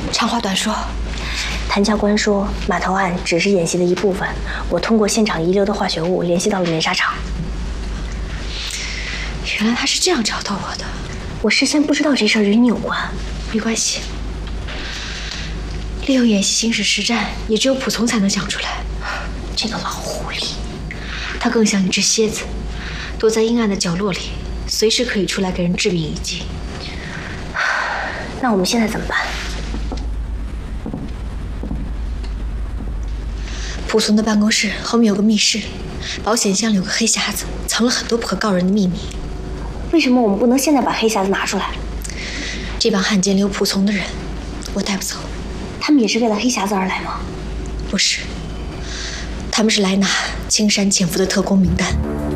长话短说， 谭教官说，码头案只是演习的一部分。我通过现场遗留的化学物联系到了棉纱厂。 原来他是这样找到我的。 我事先不知道这事儿与你有关。 没关系，利用演习行使实战，也只有仆从才能想出来。 这个老狐狸， 他更像一只蝎子，躲在阴暗的角落里，随时可以出来给人致命一击。 那我们现在怎么办？ 仆从的办公室后面有个密室，保险箱里有个黑匣子，藏了很多不可告人的秘密。 为什么我们不能现在把黑匣子拿出来？ 这帮汉奸里有仆从的人，我带不走。 他们也是为了黑匣子而来吗？ 不是，他们是来拿青山潜伏的特工名单。